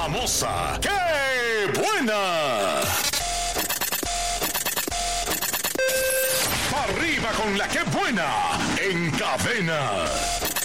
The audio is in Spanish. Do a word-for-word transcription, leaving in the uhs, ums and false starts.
famosa, ¡qué buena! Arriba con la que buena en Cadena.